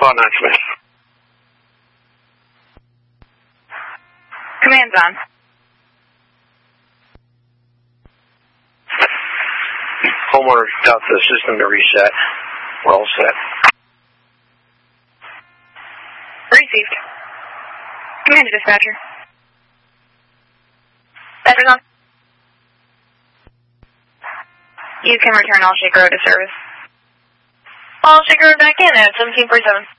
Command. Command's on. Homeowner, tell the system to reset. We're all set. Received. Command to dispatcher. Dispatcher's on. You can return all Shaker Road to service. All Shaker Road back in at 1747.